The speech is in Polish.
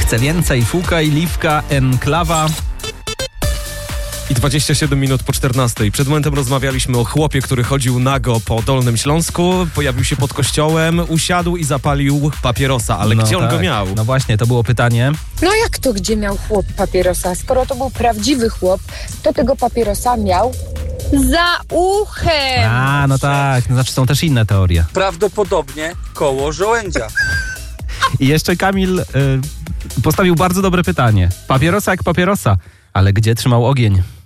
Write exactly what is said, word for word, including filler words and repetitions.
Chcę więcej. Fuka i Liwka, Enklawa. I dwadzieścia siedem minut po czternastej. Przed momentem rozmawialiśmy o chłopie, który chodził nago po Dolnym Śląsku, pojawił się pod kościołem, usiadł i zapalił papierosa. Ale No gdzie on tak. go miał? No właśnie, to było pytanie. No jak to, gdzie miał chłop papierosa? Skoro to był prawdziwy chłop, to tego papierosa miał za uchem. A, no tak. No, znaczy są też inne teorie. Prawdopodobnie koło żołędzia. I jeszcze Kamil y, postawił bardzo dobre pytanie. Papierosa jak papierosa, ale gdzie trzymał ogień?